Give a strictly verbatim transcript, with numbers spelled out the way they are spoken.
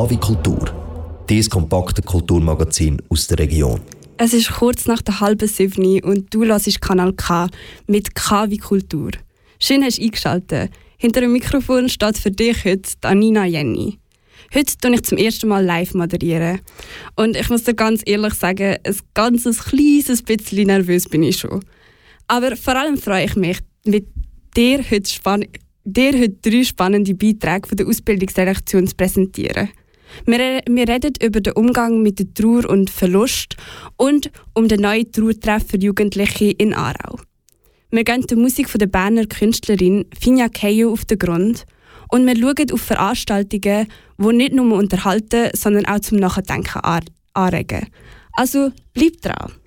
K wie Kultur, dieses kompakte Kulturmagazin aus der Region. Es ist kurz nach der halben sieben und du hörst Kanal K mit K wie Kultur. Schön hast du eingeschaltet. Hinter dem Mikrofon steht für dich heute Anina Jenny. Heute tue ich zum ersten Mal live moderieren. Und ich muss dir ganz ehrlich sagen, ein ganzes kleines bisschen nervös bin ich schon. Aber vor allem freue ich mich, mit dir heute, spann- dir heute drei spannende Beiträge von der Ausbildungsredaktion zu präsentieren. Wir, re- wir reden über den Umgang mit der Trauer und Verlust und um den neuen Trauertreff für Jugendliche in Aarau. Wir gehen der Musik von der Berner Künstlerin Finja Keio auf den Grund und wir schauen auf Veranstaltungen, die nicht nur unterhalten, sondern auch zum Nachdenken anregen. Also bleib dran!